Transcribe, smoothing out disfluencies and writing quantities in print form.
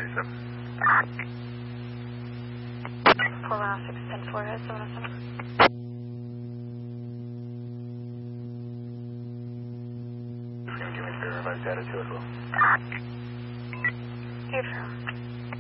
Pull out 610 Florida, 707. Give me fair revised data to it, Will. Beautiful.